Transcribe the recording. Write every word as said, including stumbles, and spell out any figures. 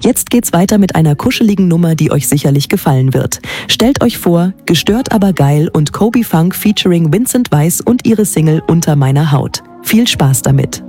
Jetzt geht's weiter mit einer kuscheligen Nummer, die euch sicherlich gefallen wird. Stellt euch vor, Gestört aber geil und Kobe Funk featuring Vincent Weiss und ihre Single Unter meiner Haut. Viel Spaß damit!